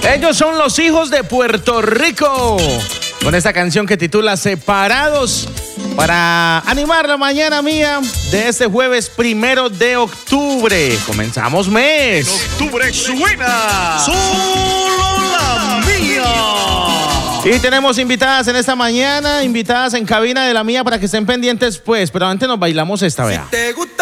Ellos son los Hijos de Puerto Rico, con esta canción que titula Separados, para animar la mañana mía de este jueves 1 de octubre. Comenzamos mes. Octubre suena solo la mía. Y tenemos invitadas en esta mañana, invitadas en cabina de la mía para que estén pendientes, pues, pero antes nos bailamos esta, vea.